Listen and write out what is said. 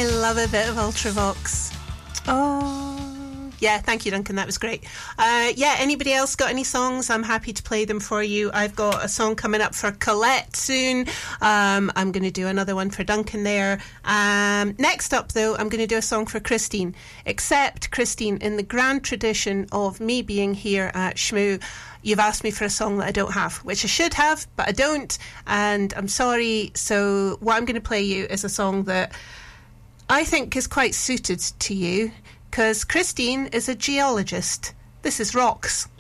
love a bit of Ultravox. Oh, yeah, thank you, Duncan. That was great. Yeah, anybody else got any songs? I'm happy to play them for you. I've got a song coming up for Colette soon. I'm going to do another one for Duncan there. Next up, though, I'm going to do a song for Christine. Except, Christine, in the grand tradition of me being here at Shmoo, you've asked me for a song that I don't have, which I should have, but I don't, and I'm sorry. So what I'm going to play you is a song that I think is quite suited to you, because Christine is a geologist. This is Rocks.